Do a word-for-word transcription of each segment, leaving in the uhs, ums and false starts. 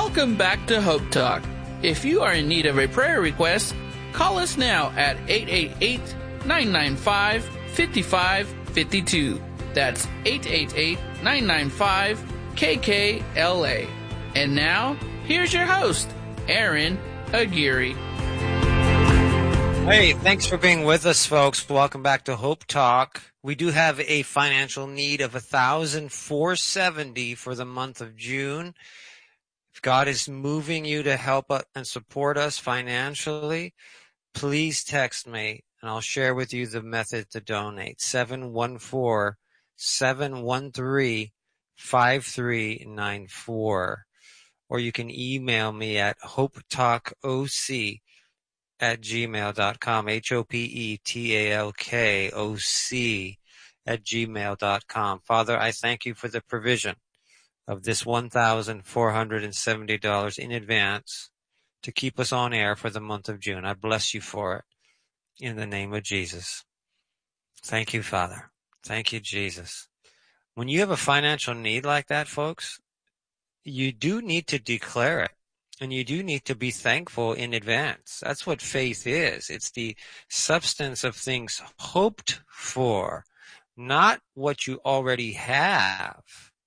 Welcome back to Hope Talk. If you are in need of a prayer request, call us now at eight eight eight, nine nine five, five five five two. That's eight eight eight, nine nine five, K K L A. And now, here's your host, Aaron Aguirre. Hey, thanks for being with us, folks. Welcome back to Hope Talk. We do have a financial need of one thousand four hundred seventy dollars for the month of June. If God is moving you to help and support us financially, please text me, and I'll share with you the method to donate. seven one four, seven one three, five three nine four. Or you can email me at hopetalkoc at gmail dot com, H O P E T A L K O C at gmail dot com. Father, I thank you for the provision of this one thousand four hundred seventy dollars in advance to keep us on air for the month of June. I bless you for it in the name of Jesus. Thank you, Father. Thank you, Jesus. When you have a financial need like that, folks, you do need to declare it. And you do need to be thankful in advance. That's what faith is. It's the substance of things hoped for, not what you already have.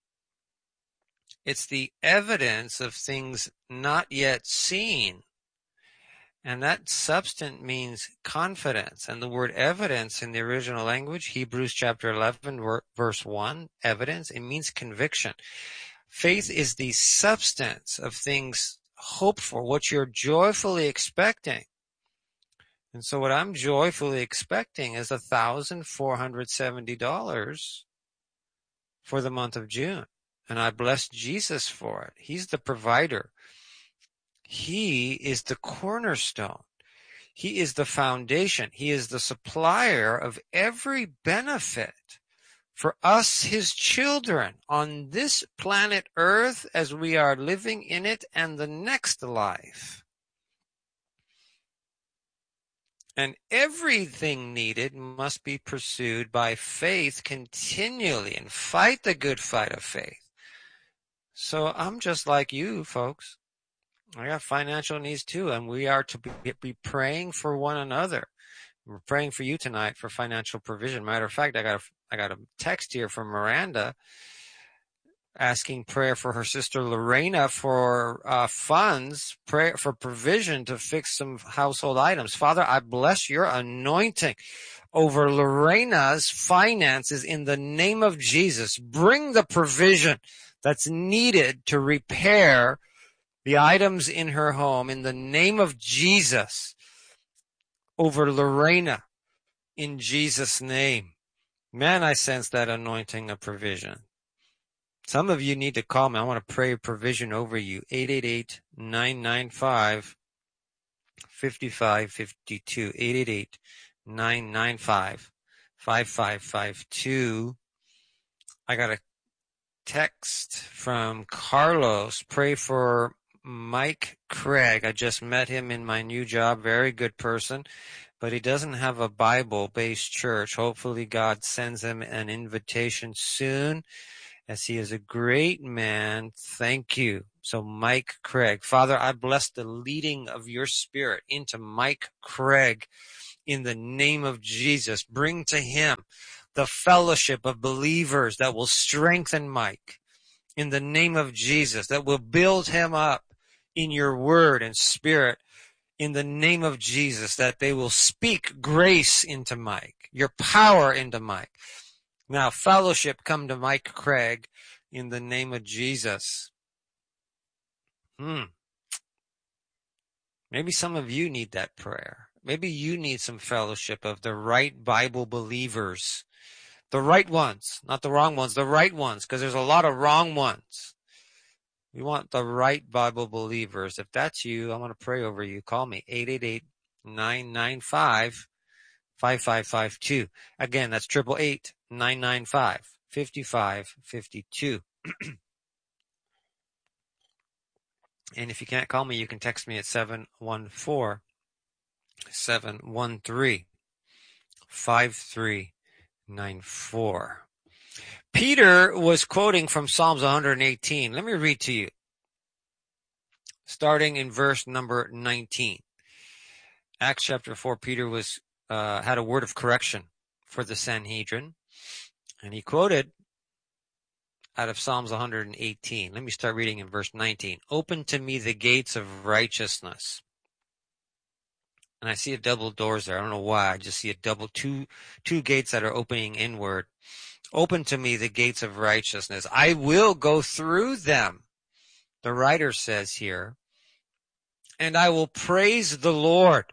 It's the evidence of things not yet seen. And that substance means confidence. And the word evidence in the original language, Hebrews chapter eleven, verse one, evidence, it means conviction. Faith is the substance of things hoped for, what you're joyfully expecting. And so what I'm joyfully expecting is one thousand four hundred seventy dollars for the month of June. And I bless Jesus for it. He's the provider. He is the cornerstone. He is the foundation. He is the supplier of every benefit for us, his children, on this planet Earth as we are living in it and the next life. And everything needed must be pursued by faith continually and fight the good fight of faith. So I'm just like you, folks. I got financial needs too, and we are to be, be praying for one another. We're praying for you tonight for financial provision. Matter of fact, I got a, I got a text here from Miranda asking prayer for her sister Lorena for uh, funds, prayer for provision to fix some household items. Father, I bless your anointing over Lorena's finances in the name of Jesus. Bring the provision that's needed to repair the items in her home in the name of Jesus over Lorena in Jesus' name. Man, I sense that anointing of provision. Some of you need to call me. I want to pray provision over you. eight eight eight, nine nine five, five five five two. eight eight eight, nine nine five, five five five two. I got a text from Carlos. Pray for Mike Craig. I just met him in my new job. Very good person, but he doesn't have a Bible-based church. Hopefully God sends him an invitation soon, as he is a great man. Thank you. So Mike Craig. Father, I bless the leading of your spirit into Mike Craig in the name of Jesus. Bring to him the fellowship of believers that will strengthen Mike in the name of Jesus, that will build him up in your word and spirit in the name of Jesus, that they will speak grace into Mike, your power into Mike. Now, fellowship come to Mike Craig in the name of Jesus. Hmm. Maybe some of you need that prayer. Maybe you need some fellowship of the right Bible believers. The right ones, not the wrong ones, the right ones, because there's a lot of wrong ones. We want the right Bible believers. If that's you, I want to pray over you. Call me, eight eight eight, nine nine five, five five five two. Again, that's eight eight eight, nine nine five, five five five two. And if you can't call me, you can text me at seven one four, seven one three, five three nine four. Peter was quoting from Psalms one hundred eighteen. Let me read to you. starting in verse number nineteen. Acts chapter four, Peter was uh, had a word of correction for the Sanhedrin, and he quoted out of Psalms one hundred eighteen. Let me start reading in verse nineteen. Open to me the gates of righteousness. And I see a double doors there. I don't know why. I just see a double two two gates that are opening inward. Open to me the gates of righteousness. I will go through them, the writer says here, and I will praise the Lord.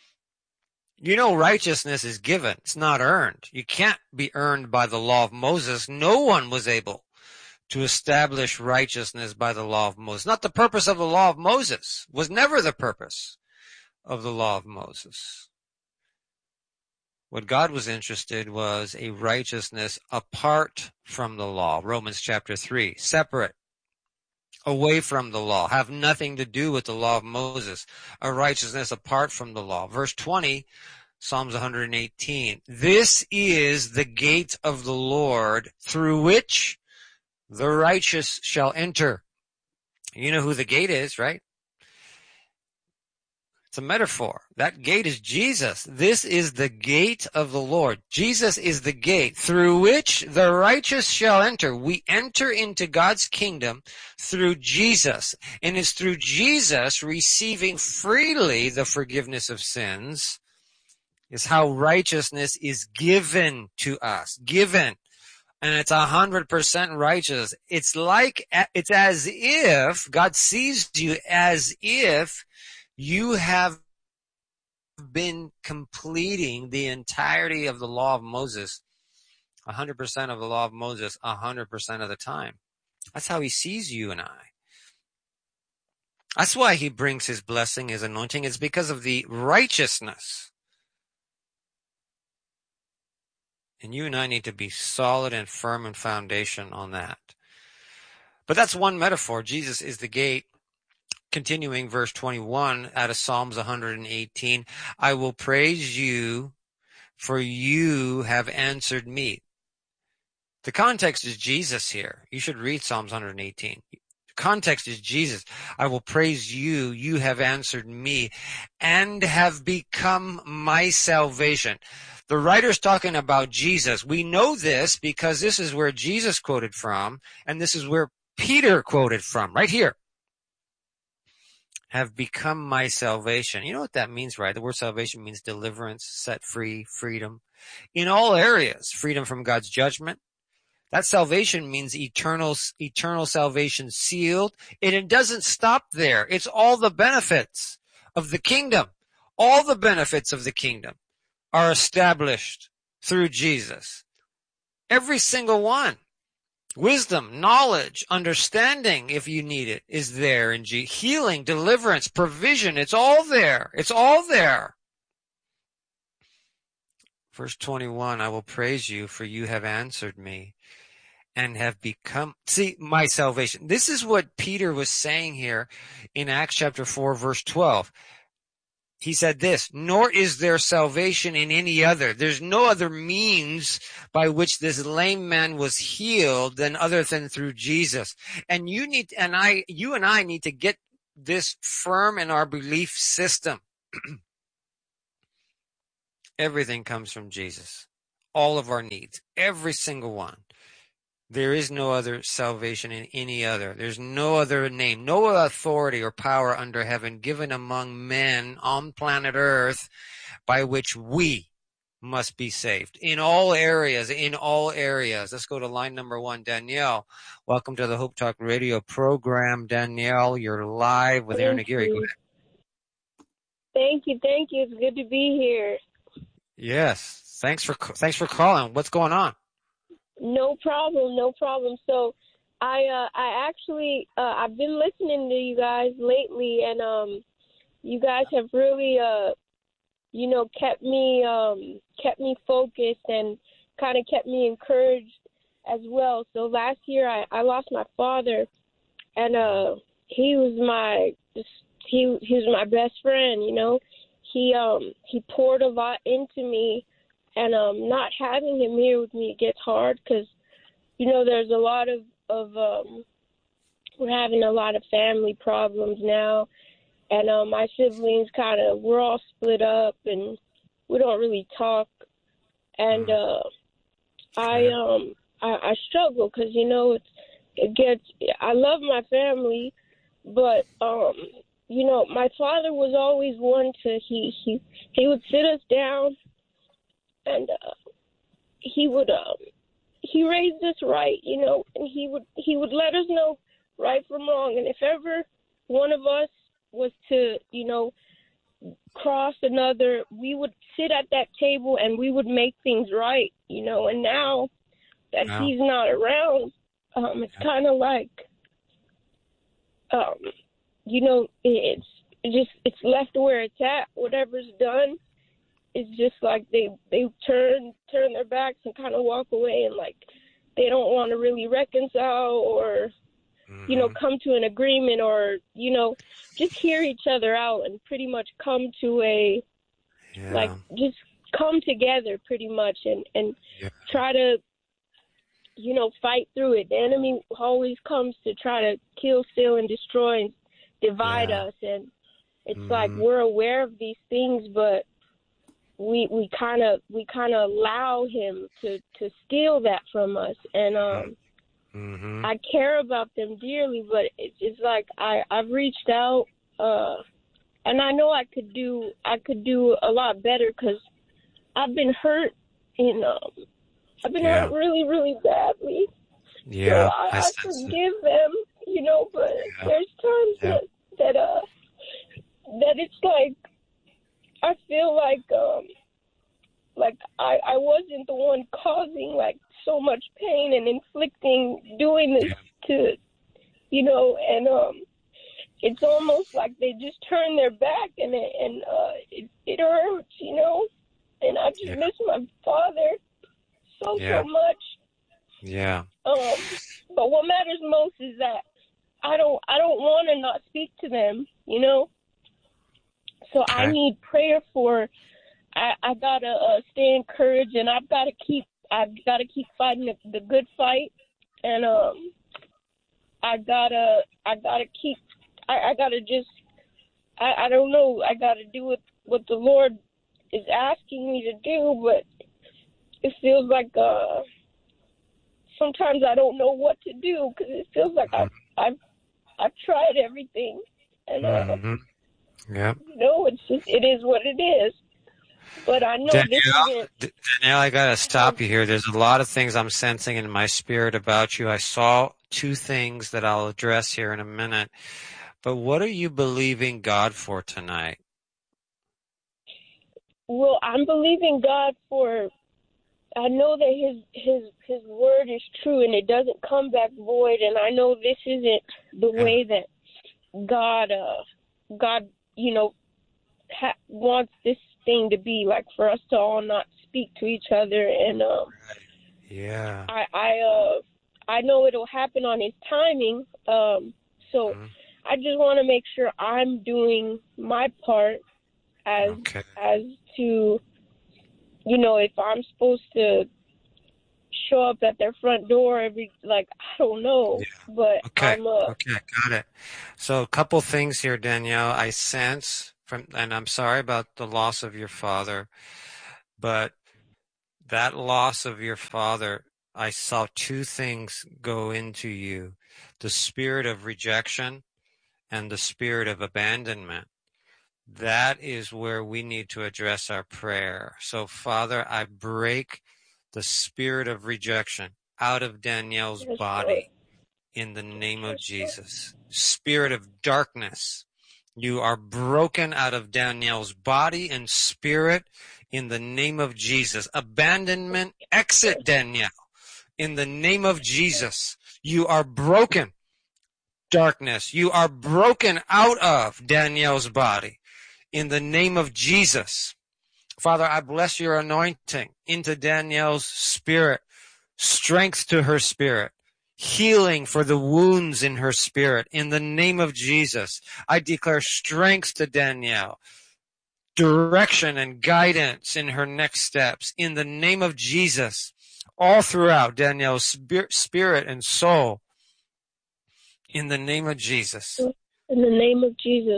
You know, righteousness is given. It's not earned. You can't be earned by the law of Moses. No one was able to establish righteousness by the law of Moses. Not the purpose of the law of Moses. Was never the purpose of the law of Moses. What God was interested was a righteousness apart from the law. Romans chapter three, separate, away from the law, have nothing to do with the law of Moses, a righteousness apart from the law. Verse twenty, Psalms one hundred eighteen, this is the gate of the Lord through which the righteous shall enter. You know who the gate is, right? It's a metaphor. That gate is Jesus. This is the gate of the Lord. Jesus is the gate through which the righteous shall enter. We enter into God's kingdom through Jesus. And it's through Jesus receiving freely the forgiveness of sins is how righteousness is given to us. Given. And it's a hundred percent righteous. It's like, it's as if God sees you as if you have been completing the entirety of the law of Moses, one hundred percent of the law of Moses, one hundred percent of the time. That's how he sees you and I. That's why he brings his blessing, his anointing. It's because of the righteousness. And you and I need to be solid and firm in foundation on that. But that's one metaphor. Jesus is the gate. Continuing verse twenty-one out of Psalms one hundred eighteen, I will praise you, for you have answered me. The context is Jesus here. You should read Psalms one hundred eighteen. The context is Jesus. I will praise you, you have answered me, and have become my salvation. The writer's talking about Jesus. We know this because this is where Jesus quoted from, and this is where Peter quoted from, right here. Have become my salvation. You know what that means, right? The word salvation means deliverance, set free, freedom. In all areas, freedom from God's judgment. That salvation means eternal, eternal salvation sealed. And it doesn't stop there. It's all the benefits of the kingdom. All the benefits of the kingdom are established through Jesus. Every single one. Wisdom, knowledge, understanding, if you need it, is there in Jesus. Healing, deliverance, provision, it's all there. It's all there. Verse twenty-one, I will praise you, for you have answered me and have become, see, my salvation. This is what Peter was saying here in Acts chapter four, verse twelve. He said this, nor is there salvation in any other. There's no other means by which this lame man was healed than other than through Jesus. And you need, and I, you and I need to get this firm in our belief system. Everything comes from Jesus. All of our needs, every single one. There is no other salvation in any other. There's no other name, no authority or power under heaven given among men on planet Earth by which we must be saved. In all areas, in all areas. Let's go to line number one. Danielle, welcome to the Hope Talk Radio program. Danielle, you're live with Aaron Aguirre. Go ahead. Thank you, thank you. It's good to be here. Yes, thanks for thanks for calling. What's going on? No problem, no problem. So, I uh, I actually uh, I've been listening to you guys lately, and um, you guys have really uh, you know, kept me um kept me focused and kind of kept me encouraged as well. So last year I, I lost my father, and uh, he was my he he was my best friend. You know, he um he poured a lot into me. And um, not having him here with me gets hard because, you know, there's a lot of, of um, we're having a lot of family problems now. And uh, my siblings kind of, we're all split up and we don't really talk. And uh, I um I, I struggle because, you know, it's, it gets, I love my family, but, um, you know, my father was always one to, he, he, he would sit us down and uh, he would, um, he raised us right, you know, and he would, he would let us know right from wrong. And if ever one of us was to, you know, cross another, we would sit at that table and we would make things right, you know. And now that Wow. he's not around, um, it's kind of like, um, you know, it's just, it's left where it's at. Whatever's done, it's just like they, they turn, turn their backs and kind of walk away, and like they don't want to really reconcile or, mm-hmm. you know, come to an agreement, or, you know, just hear each other out and pretty much come to a, yeah. like, just come together pretty much and, and yeah. try to, you know, fight through it. The enemy always comes to try to kill, steal, and destroy and divide yeah. us. And it's mm-hmm. like we're aware of these things, but we we kind of we kind of allow him to, to steal that from us. And um, mm-hmm. I care about them dearly, but it's just like I I've reached out, uh, and I know I could do I could do a lot better because I've been hurt in um. I've been yeah. hurt really, really badly. Yeah, so I, I, I forgive them, you know, but yeah. there's times yeah. that that uh that it's like I feel like um like I, I wasn't the one causing like so much pain and inflicting doing this yeah. to, you know, and um it's almost like they just turn their back and it, and uh it, it hurts, you know, and I just yeah. miss my father. So, yeah. so much. Yeah. Um, but what matters most is that I don't, I don't want to not speak to them, you know? So okay. I need prayer for, I, I gotta uh, stay encouraged, and I've gotta keep, I've gotta keep fighting the, the good fight. And, um, I gotta, I gotta keep, I, I gotta just, I, I don't know, I gotta do what, what the Lord is asking me to do, but it feels like uh, sometimes I don't know what to do because it feels like I've, I've I've tried everything, and uh, mm-hmm. yeah, you know, it's just it is what it is. But I know Danielle, this isn't. Danielle, I gotta stop you here. There's a lot of things I'm sensing in my spirit about you. I saw two things that I'll address here in a minute. But what are you believing God for tonight? Well, I'm believing God for. I know that his his his word is true and it doesn't come back void, and I know this isn't the way that God uh God you know ha- wants this thing to be, like for us to all not speak to each other, and um yeah I I uh I know it'll happen on his timing, um so mm-hmm. I just want to make sure I'm doing my part as okay. as to, you know, if I'm supposed to show up at their front door every, like, I don't know, yeah. but okay. I'm uh, okay, got it. So a couple things here, Danielle. I sense from, and I'm sorry about the loss of your father, but that loss of your father, I saw two things go into you: the spirit of rejection and the spirit of abandonment. That is where we need to address our prayer. So, Father, I break the spirit of rejection out of Danielle's body in the name of Jesus. Spirit of darkness, you are broken out of Danielle's body and spirit in the name of Jesus. Abandonment, exit Danielle in the name of Jesus. You are broken. Darkness, you are broken out of Danielle's body. In the name of Jesus. Father, I bless your anointing into Danielle's spirit, strength to her spirit, healing for the wounds in her spirit. In the name of Jesus, I declare strength to Danielle, direction and guidance in her next steps. In the name of Jesus, all throughout Danielle's spirit and soul. In the name of Jesus. In the name of Jesus.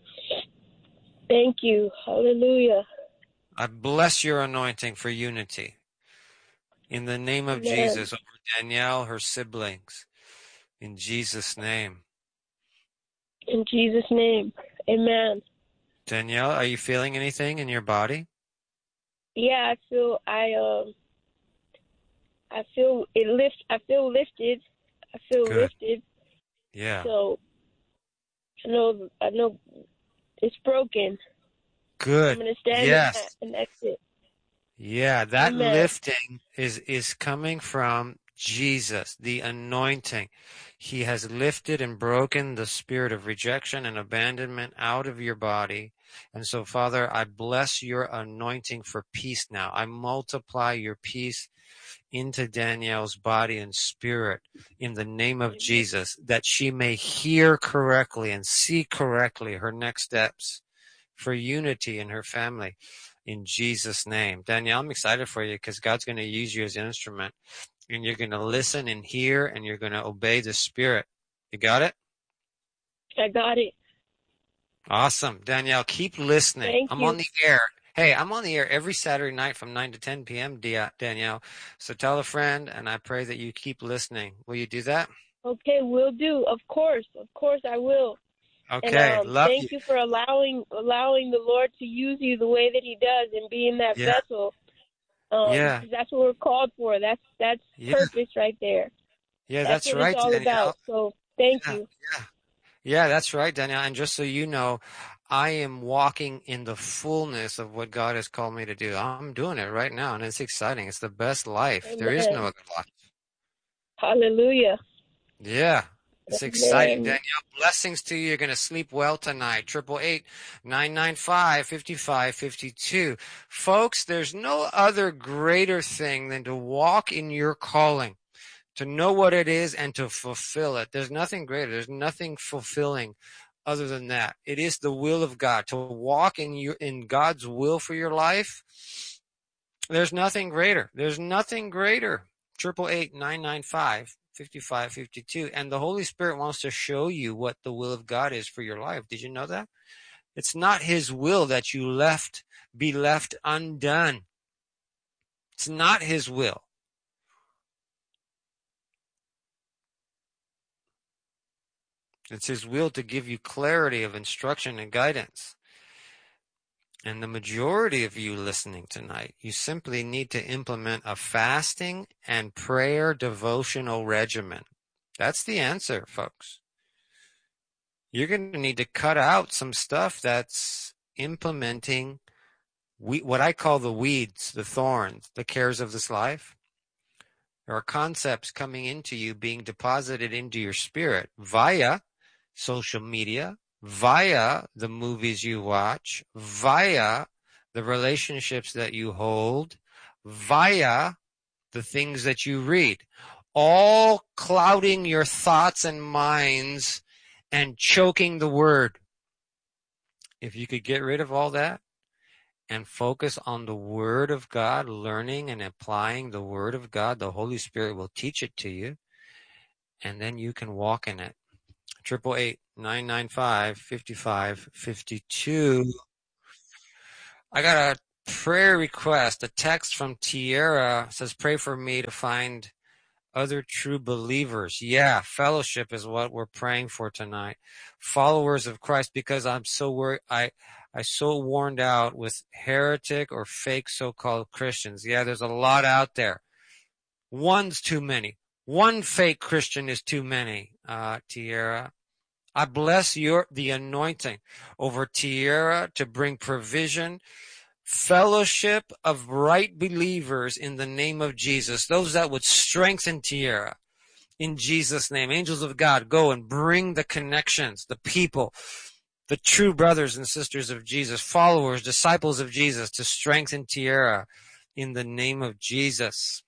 Thank you. Hallelujah. I bless your anointing for unity. In the name of Amen. Jesus, over Danielle, her siblings. In Jesus' name. In Jesus' name. Amen. Danielle, are you feeling anything in your body? Yeah, I feel I um I feel it lift I feel lifted. I feel Good. lifted. Yeah. So I know I know it's broken. Good. I'm gonna stand Yes. in that and that's it. Yeah, that Amen. lifting is is coming from Jesus, the anointing. He has lifted and broken the spirit of rejection and abandonment out of your body. And so, Father, I bless your anointing for peace now. I multiply your peace into Danielle's body and spirit in the name of Jesus, that she may hear correctly and see correctly her next steps for unity in her family. In Jesus' name. Danielle, I'm excited for you because God's going to use you as an instrument. And you're going to listen and hear, and you're going to obey the Spirit. You got it? I got it. Awesome. Danielle, keep listening. Thank I'm you. on the air. Hey, I'm on the air every Saturday night from nine to ten p.m., Danielle. So tell a friend, and I pray that you keep listening. Will you do that? Okay, will do. Of course. Of course I will. Okay. And um, Love thank you. you for allowing allowing the Lord to use you the way that He does and being that Yeah. vessel. Um, Yeah. 'cause that's what we're called for. That's that's Yeah. purpose right there. Yeah, That's that's what right, it's all Danielle. about. So thank Yeah. you. Yeah. Yeah, that's right, Danielle. And just so you know, I am walking in the fullness of what God has called me to do. I'm doing it right now, and it's exciting. It's the best life. There is no Amen. other life. Hallelujah. Yeah, it's exciting, Amen. Danielle. Blessings to you. You're going to sleep well tonight. Triple eight nine nine five fifty five fifty two. Folks, there's no other greater thing than to walk in your calling, to know what it is and to fulfill it. There's nothing greater. There's nothing fulfilling other than that. It is the will of God. To walk in your in God's will for your life, there's nothing greater. There's nothing greater. Triple eight nine nine five fifty five fifty two. And the Holy Spirit wants to show you what the will of God is for your life. Did you know that? It's not His will that you left be left undone. It's not His will. It's His will to give you clarity of instruction and guidance. And the majority of you listening tonight, you simply need to implement a fasting and prayer devotional regimen. That's the answer, folks. You're going to need to cut out some stuff that's implementing we, what I call the weeds, the thorns, the cares of this life. There are concepts coming into you, being deposited into your spirit via social media, via the movies you watch, via the relationships that you hold, via the things that you read, all clouding your thoughts and minds and choking the word. If you could get rid of all that and focus on the Word of God, learning and applying the Word of God, the Holy Spirit will teach it to you, and then you can walk in it. Triple eight nine nine five fifty five fifty two. I got a prayer request. A text from Tierra says, "Pray for me to find other true believers." Yeah, fellowship is what we're praying for tonight. Followers of Christ, because I'm so worried. I I so worn out with heretic or fake so-called Christians. Yeah, there's a lot out there. One's too many. One fake Christian is too many. Uh, Tierra, I bless your the anointing over Tierra to bring provision, fellowship of right believers in the name of Jesus. Those that would strengthen Tierra in Jesus' name. Angels of God, go and bring the connections, the people, the true brothers and sisters of Jesus, followers, disciples of Jesus, to strengthen Tierra in the name of Jesus.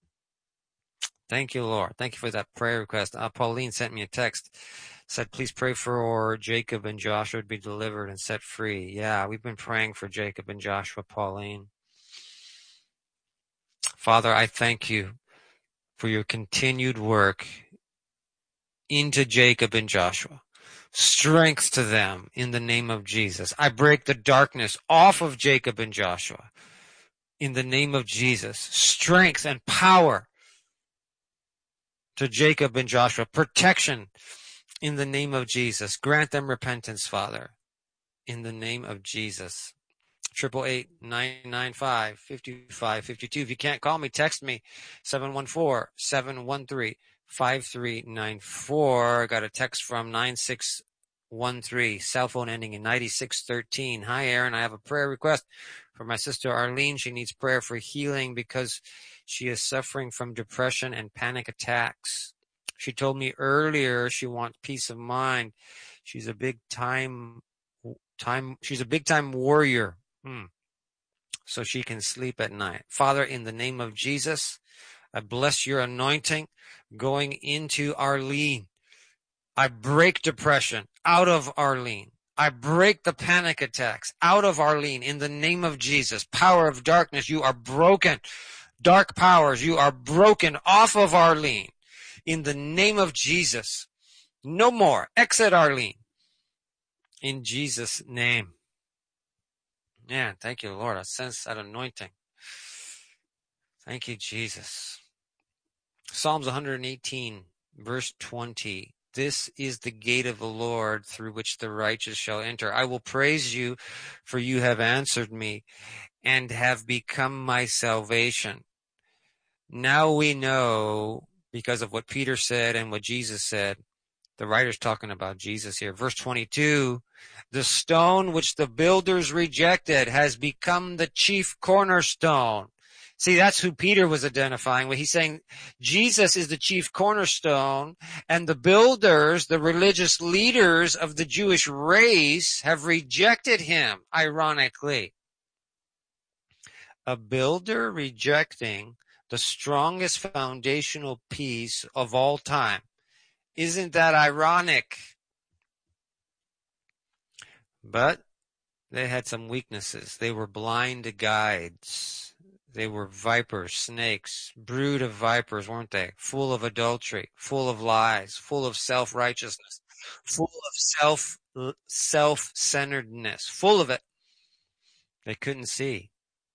Thank you, Lord. Thank you for that prayer request. Uh, Pauline sent me a text, said, please pray for Jacob and Joshua to be delivered and set free. Yeah, we've been praying for Jacob and Joshua, Pauline. Father, I thank you for your continued work into Jacob and Joshua. Strength to them in the name of Jesus. I break the darkness off of Jacob and Joshua in the name of Jesus. Strength and power to Jacob and Joshua. Protection in the name of Jesus. Grant them repentance, Father, in the name of Jesus. Triple eight nine nine five fifty five fifty two. If you can't call me, text me seven one four seven one three five three nine four. I got a text from nine six one three, cell phone ending in ninety-six thirteen. Hi, Aaron. I have a prayer request for my sister Arlene. She needs prayer for healing because she is suffering from depression and panic attacks. She told me earlier she wants peace of mind. She's a big time, time. She's a big time warrior. Hmm. So she can sleep at night. Father, in the name of Jesus, I bless your anointing going into Arlene. I break depression out of Arlene. I break the panic attacks out of Arlene in the name of Jesus. Power of darkness, you are broken. Dark powers, you are broken off of Arlene in the name of Jesus. No more. Exit Arlene in Jesus' name. Yeah, thank you, Lord. I sense that anointing. Thank you, Jesus. Psalms one eighteen, verse twenty. This is the gate of the Lord through which the righteous shall enter. I will praise you, for you have answered me and have become my salvation. Now we know, because of what Peter said and what Jesus said, the writer's talking about Jesus here. Verse twenty-two, the stone which the builders rejected has become the chief cornerstone. See, that's who Peter was identifying with. He's saying Jesus is the chief cornerstone, and the builders, the religious leaders of the Jewish race, have rejected him, ironically. A builder rejecting the strongest foundational piece of all time. Isn't that ironic? But they had some weaknesses. They were blind guides. They were vipers, snakes, brood of vipers, weren't they? Full of adultery, full of lies, full of self-righteousness, full of self, self-centeredness, full of it. They couldn't see.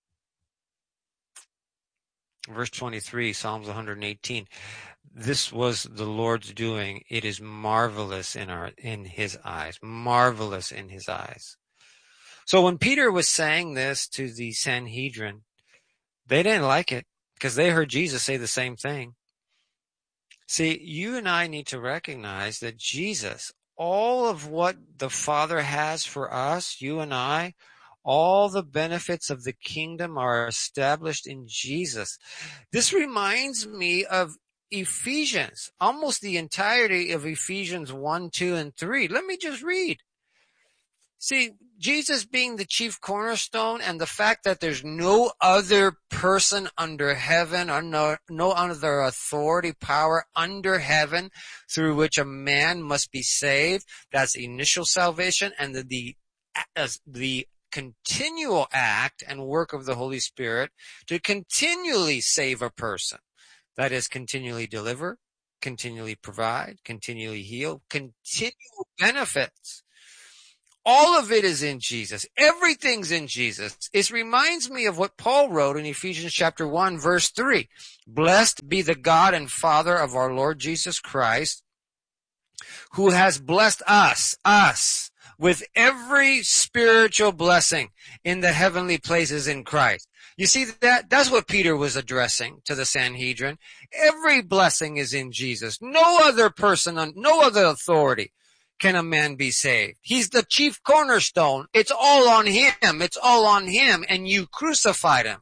Verse twenty-three, Psalms one eighteen. This was the Lord's doing. It is marvelous in our, in his eyes. Marvelous in his eyes. So when Peter was saying this to the Sanhedrin, they didn't like it because they heard Jesus say the same thing. See, you and I need to recognize that Jesus, all of what the Father has for us, you and I, all the benefits of the kingdom are established in Jesus. This reminds me of Ephesians, almost the entirety of Ephesians one, two, and three. Let me just read. See, Jesus being the chief cornerstone and the fact that there's no other person under heaven or no, no other authority, power under heaven through which a man must be saved. That's initial salvation, and the, the, as the continual act and work of the Holy Spirit to continually save a person. That is, continually deliver, continually provide, continually heal, continual benefits. All of it is in Jesus. Everything's in Jesus. It reminds me of what Paul wrote in Ephesians chapter one, verse three. Blessed be the God and Father of our Lord Jesus Christ, who has blessed us, us, with every spiritual blessing in the heavenly places in Christ. You see, that that's what Peter was addressing to the Sanhedrin. Every blessing is in Jesus. No other person, no other authority can a man be saved. He's the chief cornerstone. It's all on him. It's all on him, and you crucified him.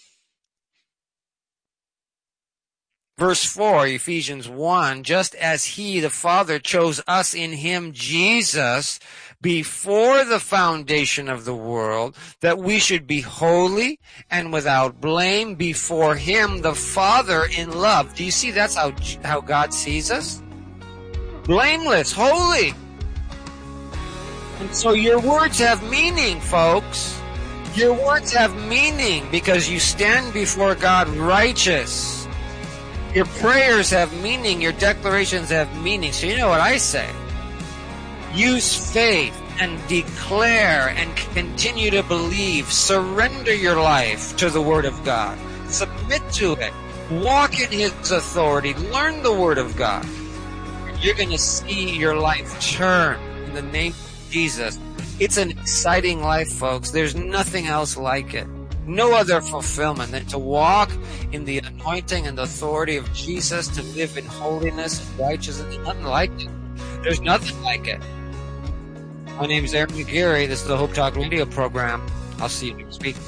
Verse four, Ephesians one, just as he, the Father, chose us in him, Jesus, before the foundation of the world, that we should be holy and without blame before him, the Father, in love. Do you see that's how, how God sees us? Blameless, holy. And so your words have meaning, folks. Your words have meaning because you stand before God righteous. Your prayers have meaning. Your declarations have meaning. So you know what I say? Use faith and declare and continue to believe. Surrender your life to the Word of God. Submit to it. Walk in His authority. Learn the Word of God. You're going to see your life turn in the name of Jesus. It's an exciting life, folks. There's nothing else like it. No other fulfillment than to walk in the anointing and the authority of Jesus, to live in holiness and righteousness. Nothing like it. There's nothing like it. My name is Aaron McGarry. This is the Hope Talk radio program. I'll see you next week.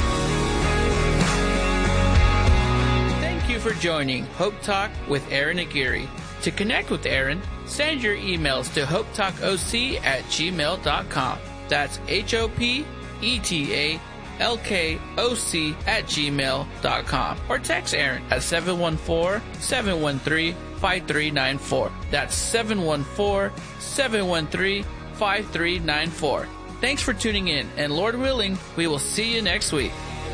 Thank you for joining Hope Talk with Aaron Aguirre. To connect with Aaron, send your emails to hopetalkoc at gmail dot com. That's H O P E T A L K O C at gmail dot com. Or text Aaron at seven one four, seven one three, five three nine four. That's seven one four, seven one three, five three nine four. Thanks for tuning in, and Lord willing, we will see you next week.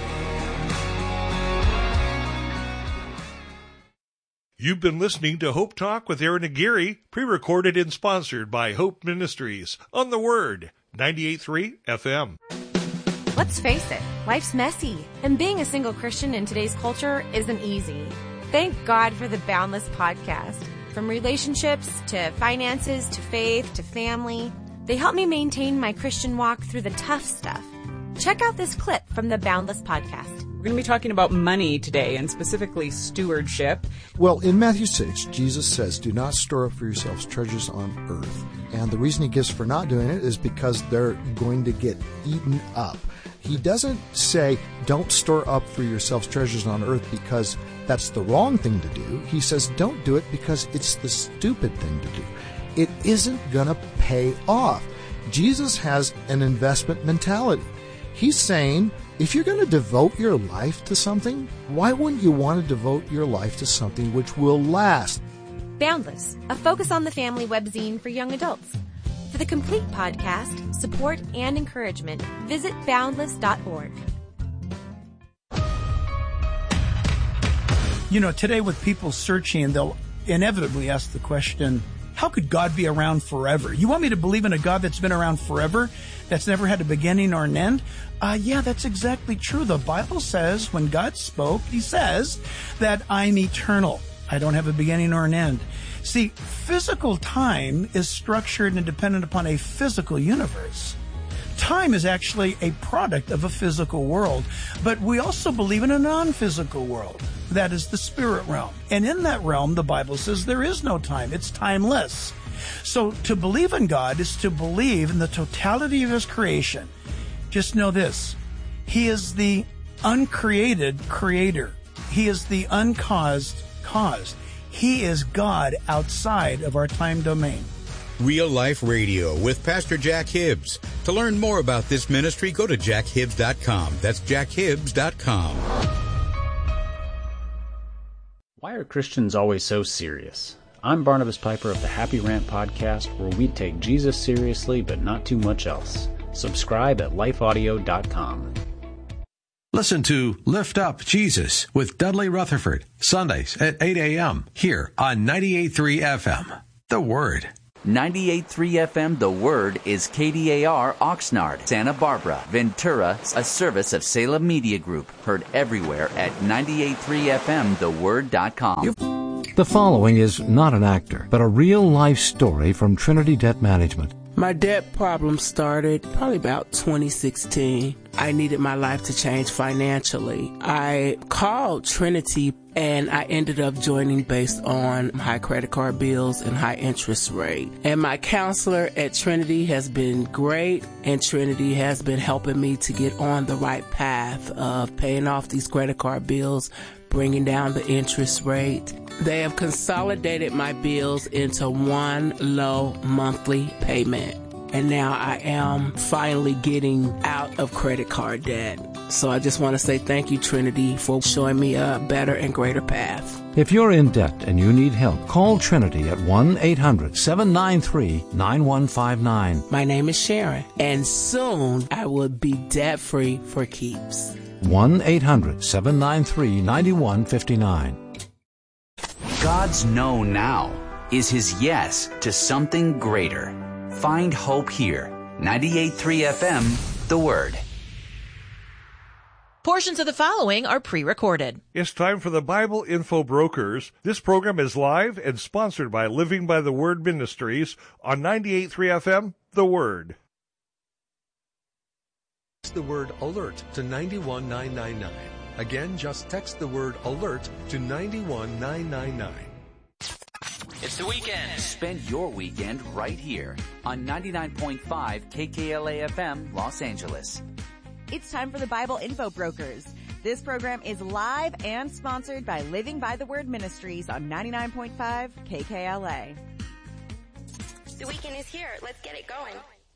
You've been listening to Hope Talk with Aaron Aguirre, pre-recorded and sponsored by Hope Ministries on The Word, ninety-eight point three F M. Let's face it, life's messy, and being a single Christian in today's culture isn't easy. Thank God for the Boundless podcast. From relationships to finances to faith to family, they help me maintain my Christian walk through the tough stuff. Check out this clip from the Boundless podcast. We're going to be talking about money today, and specifically stewardship. Well, in Matthew six, Jesus says, do not store up for yourselves treasures on earth. And the reason he gives for not doing it is because they're going to get eaten up. He doesn't say, don't store up for yourselves treasures on earth because that's the wrong thing to do. He says, don't do it because it's the stupid thing to do. It isn't going to pay off. Jesus has an investment mentality. He's saying, if you're going to devote your life to something, why wouldn't you want to devote your life to something which will last? Boundless, a focus on the family webzine for young adults. For the complete podcast, support, and encouragement, visit boundless dot org. You know, today with people searching, they'll inevitably ask the question, how could God be around forever? You want me to believe in a God that's been around forever, that's never had a beginning or an end? Uh, yeah, that's exactly true. The Bible says when God spoke, he says that I'm eternal. I don't have a beginning or an end. See, physical time is structured and dependent upon a physical universe. Time is actually a product of a physical world, but we also believe in a non-physical world. That is the spirit realm. And in that realm, the Bible says there is no time. It's timeless. So to believe in God is to believe in the totality of his creation. Just know this. He is the uncreated creator. He is the uncaused cause. He is God outside of our time domain. Real Life Radio with Pastor Jack Hibbs. To learn more about this ministry, go to jack hibbs dot com. That's jack hibbs dot com. Why are Christians always so serious? I'm Barnabas Piper of the Happy Rant podcast, where we take Jesus seriously but not too much else. Subscribe at life audio dot com. Listen to Lift Up Jesus with Dudley Rutherford, Sundays at eight a.m. here on ninety-eight point three F M. The Word. ninety-eight point three F M The Word is K D A R Oxnard, Santa Barbara, Ventura, a service of Salem Media Group. Heard everywhere at ninety-eight point three F M the word dot com. The following is not an actor, but a real-life story from Trinity Debt Management. My debt problem started probably about twenty sixteen. I needed my life to change financially. I called Trinity and I ended up joining based on high credit card bills and high interest rate. And my counselor at Trinity has been great, and Trinity has been helping me to get on the right path of paying off these credit card bills, bringing down the interest rate. They have consolidated my bills into one low monthly payment. And now I am finally getting out of credit card debt. So I just want to say thank you, Trinity, for showing me a better and greater path. If you're in debt and you need help, call Trinity at one eight hundred seven nine three nine one five nine. My name is Sharon, and soon I will be debt-free for keeps. one eight hundred seven nine three nine one five nine. God's no now is his yes to something greater. Find hope here. ninety-eight point three F M, The Word. Portions of the following are pre-recorded. It's time for the Bible Info Brokers. This program is live and sponsored by Living by the Word Ministries on ninety-eight point three F M, The Word. Text the word ALERT to nine one nine nine nine. Again, just text the word ALERT to nine one nine nine nine. It's the weekend. Spend your weekend right here on ninety-nine point five K K L A F M, Los Angeles. It's time for the Bible Info Brokers. This program is live and sponsored by Living by the Word Ministries on ninety-nine point five K K L A. The weekend is here. Let's get it going.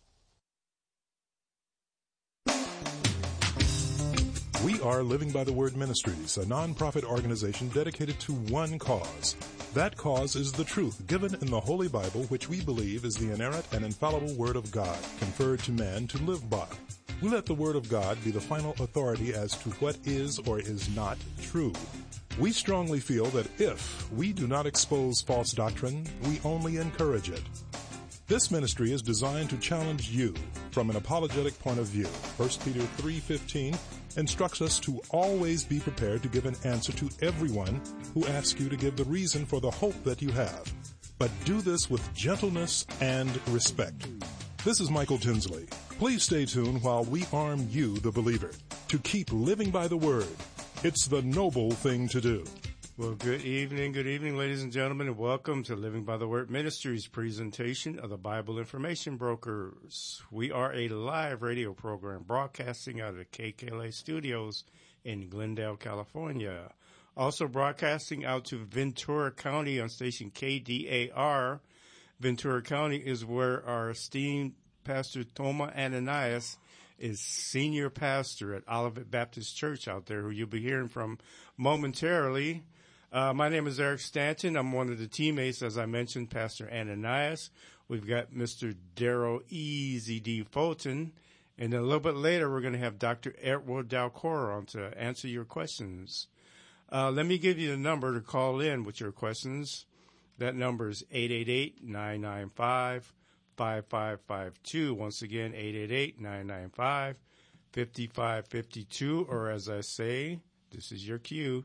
We are Living by the Word Ministries, a nonprofit organization dedicated to one cause. That cause is the truth given in the Holy Bible, which we believe is the inerrant and infallible Word of God, conferred to man to live by. We let the Word of God be the final authority as to what is or is not true. We strongly feel that if we do not expose false doctrine, we only encourage it. This ministry is designed to challenge you from an apologetic point of view. First Peter three fifteen instructs us to always be prepared to give an answer to everyone who asks you to give the reason for the hope that you have. But do this with gentleness and respect. This is Michael Tinsley. Please stay tuned while we arm you, the believer, to keep living by the Word. It's the noble thing to do. Well, good evening, good evening, ladies and gentlemen, and welcome to Living by the Word Ministries presentation of the Bible Information Brokers. We are a live radio program broadcasting out of the K K L A studios in Glendale, California. Also broadcasting out to Ventura County on station K D A R. Ventura County is where our esteemed Pastor Thoma Ananias is senior pastor at Olivet Baptist Church out there, who you'll be hearing from momentarily. Uh, my name is Eric Stanton. I'm one of the teammates, as I mentioned, Pastor Ananias. We've got Mister Darrell E Z D Fulton. And then a little bit later, we're going to have Doctor Edward Dalcoro on to answer your questions. Uh, let me give you the number to call in with your questions. That number is eight eight eight, nine nine five, five five five two. Once again, eight eight eight, nine nine five, five five five two. Or as I say, this is your cue.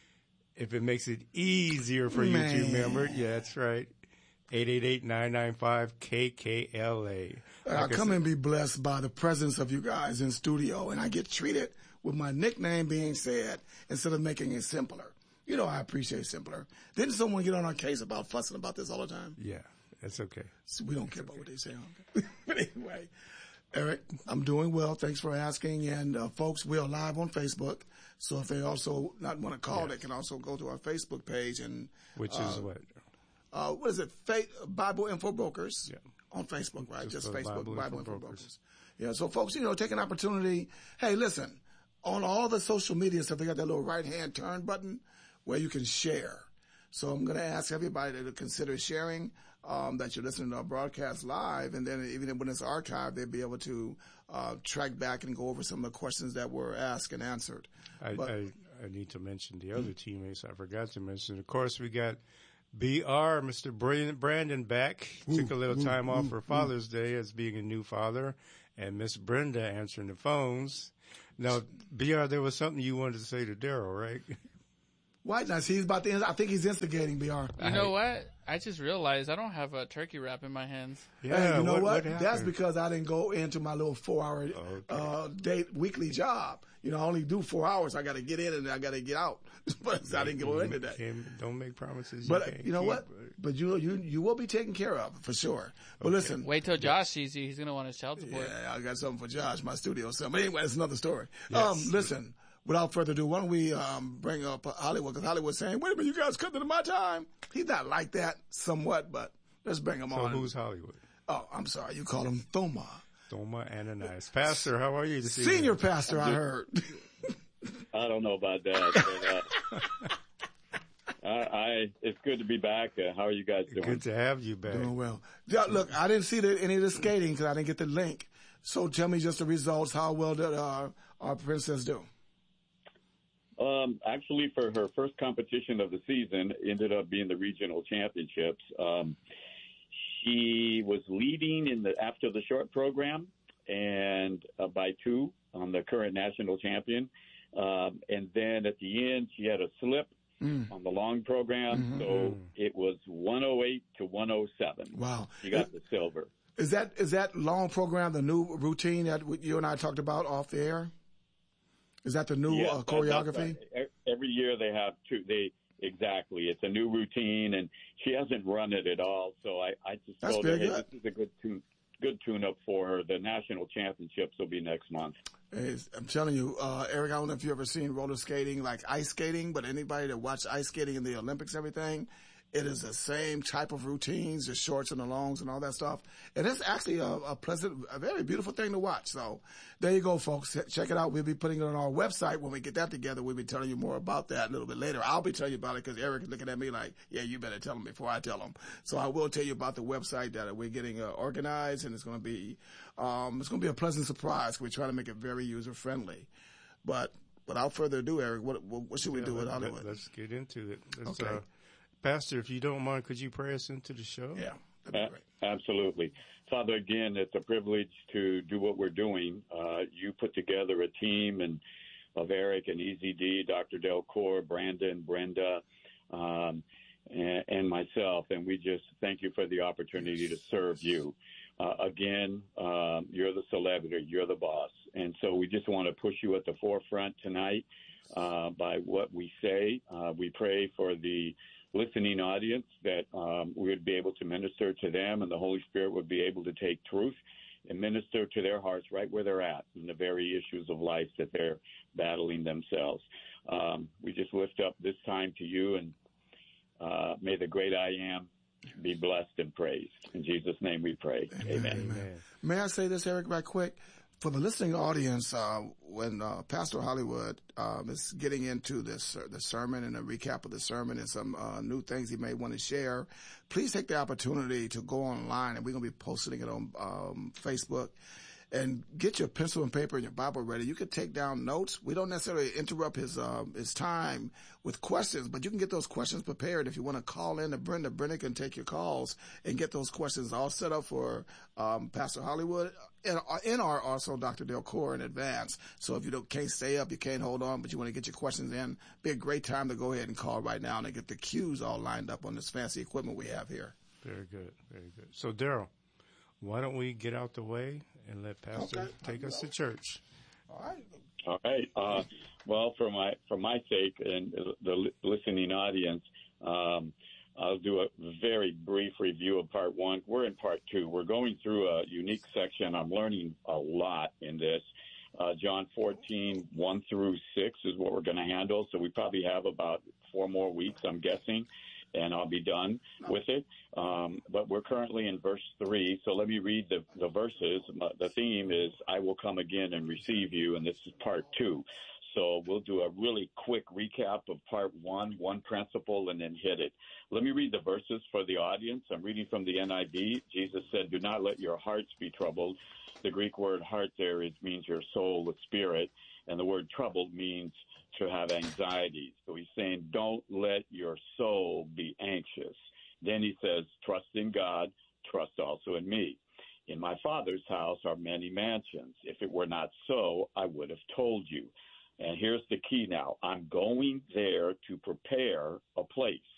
If it makes it easier for Man. you to remember, yeah, that's right. eight eight eight, nine nine five, K K L A. Like I come and be blessed by the presence of you guys in studio, and I get treated with my nickname being said instead of making it simpler. You know, I appreciate simpler. Didn't someone get on our case about fussing about this all the time? Yeah, that's okay. So we don't care about what they say. Okay? But anyway, Eric, I'm doing well. Thanks for asking. And uh, folks, we are live on Facebook. So if they also not want to call, yes. they can also go to our Facebook page and which uh, is what? Uh, what is it? Fa- Bible Info Brokers yeah. on Facebook, right? Just, Just Facebook, Bible, Bible Info, Info Brokers. Brokers. Yeah. So folks, you know, take an opportunity. Hey, listen, on all the social media stuff, they got that little right hand turn button where you can share. So I'm going to ask everybody to consider sharing um, that you're listening to our broadcast live, and then even when it's archived, they'll be able to uh, track back and go over some of the questions that were asked and answered. I, but, I, I need to mention the other teammates. I forgot to mention. Of course, we got B R, Mister Brandon back. Ooh, Took a little time ooh, off ooh, for Father's ooh. Day as being a new father, and Miss Brenda answering the phones. Now, B R, there was something you wanted to say to Darrell, right? White Nights. He's about to. I think he's instigating B R. You know what? I just realized I don't have a turkey wrap in my hands. Yeah, hey, you know what? what? That's because I didn't go into my little four-hour okay. uh, day weekly job. You know, I only do four hours. I got to get in and I got to get out. But I didn't go into that. Don't make promises. But you, you know keep. what? But you you you will be taken care of for sure. But okay. listen, wait till Josh sees you. He's gonna want his child support. Yeah, I got something for Josh. My studio. So, but anyway, that's another story. Yes. Um, listen. Without further ado, why don't we um, bring up Hollywood? Because Hollywood's saying, wait a minute, you guys cut into my time. He's not like that somewhat, but let's bring him so on. So who's Hollywood? Oh, I'm sorry. You call him Thoma. Thoma Ananias. Pastor, how are you this evening? Senior pastor, I heard. I don't know about that. But, uh, I, I, it's good to be back. Uh, how are you guys doing? Good to have you back. Doing well. Yeah, look, I didn't see the, any of the skating because I didn't get the link. So tell me just the results. How well did our, our princess do? Um, actually, for her first competition of the season, ended up being the regional championships. Um, she was leading in the after the short program, and uh, by two on the current national champion. Um, and then at the end, she had a slip mm. on the long program, mm-hmm. so it was one oh eight to one oh seven. Wow! She got the silver. Is that is that long program the new routine that you and I talked about off the air? Is that the new yeah, uh, choreography? Right. Every year they have two. They exactly. It's a new routine, and she hasn't run it at all. So I, I just That's told her, hey, good. this is a good tune, good tune-up for her. The national championships will be next month. Hey, I'm telling you, uh, Eric, I don't know if you've ever seen roller skating, like ice skating, but anybody that watched ice skating in the Olympics, everything, it is the same type of routines, the shorts and the longs and all that stuff. And it's actually a, a pleasant, a very beautiful thing to watch. So there you go, folks. Check it out. We'll be putting it on our website. When we get that together, we'll be telling you more about that a little bit later. I'll be telling you about it because Eric is looking at me like, yeah, you better tell him before I tell him. So I will tell you about the website that we're getting uh, organized, and it's going to be, um, it's going to be a pleasant surprise. We're trying to make it very user friendly. But without further ado, Eric, what, what should we yeah, do with let, Hollywood? Let's get into it. Let's, okay. Uh, Pastor, if you don't mind, could you pray us into the show? Yeah, that'd be great. Uh, absolutely. Father, again, it's a privilege to do what we're doing. Uh, you put together a team and of Eric and E Z D, Doctor Delcourt, Brandon, Brenda, um, and, and myself, and we just thank you for the opportunity to serve you. Uh, again, um, you're the celebrity, you're the boss, and so we just want to push you at the forefront tonight uh, by what we say. Uh, we pray for the listening audience that um, we would be able to minister to them, and the Holy Spirit would be able to take truth and minister to their hearts right where they're at in the very issues of life that they're battling themselves. Um, we just lift up this time to you, and uh, may the great I Am be blessed and praised. In Jesus' name we pray. Amen. Amen. Amen. May I say this, Eric, right quick? For the listening audience, uh, when uh, Pastor Hollywood um, is getting into this uh, the sermon and a recap of the sermon and some uh, new things he may want to share, please take the opportunity to go online, and we're going to be posting it on um, Facebook. And get your pencil and paper and your Bible ready. You can take down notes. We don't necessarily interrupt his um, his time with questions, but you can get those questions prepared. If you want to call in to Brenda, Brenda can take your calls and get those questions all set up for um, Pastor Hollywood and, and our also Doctor Delcourt in advance. So if you don't can't stay up, you can't hold on, but you want to get your questions in, be a great time to go ahead and call right now and get the cues all lined up on this fancy equipment we have here. Very good, very good. So Daryl, why don't we get out the way and let Pastor okay. take us to church? All right. All right. Uh, well, for my for my sake and the listening audience, um, I'll do a very brief review of part one. We're in part two. We're going through a unique section. I'm learning a lot in this. Uh, John fourteen, one through six is what we're going to handle. So we probably have about four more weeks, I'm guessing, and I'll be done with it. Um, but we're currently in verse three, so let me read the, the verses. The theme is, I will come again and receive you, and this is part two. So we'll do a really quick recap of part one, one principle, and then hit it. Let me read the verses for the audience. I'm reading from the N I V. Jesus said, do not let your hearts be troubled. The Greek word heart there is, means your soul, the spirit, and the word troubled means to have anxiety. So he's saying, don't let your soul be anxious. Then he says, trust in God, trust also in me. In my Father's house are many mansions. If it were not so, I would have told you. And here's the key now. I'm going there to prepare a place.